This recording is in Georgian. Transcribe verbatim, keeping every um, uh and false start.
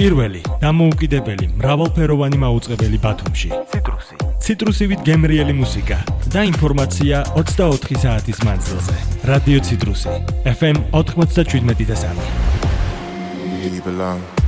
პირველი, დამოუკიდებელი, მრავალფეროვანი მაუწყებელი ბათუმში. ციტრუსი. ციტრუსივით გემრიელი მუსიკა და ინფორმაცია ოცდაოთხი საათის მანძილზე. რადიო ციტრუსი. ეფ ემ ოთხმოცდაშვიდმეტი და სამი. You belong.